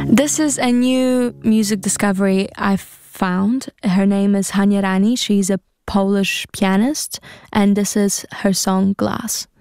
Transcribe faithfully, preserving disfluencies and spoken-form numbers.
This is a new music discovery I found. Her name is Hania Rani. She's a Polish pianist, and this is her song Glass.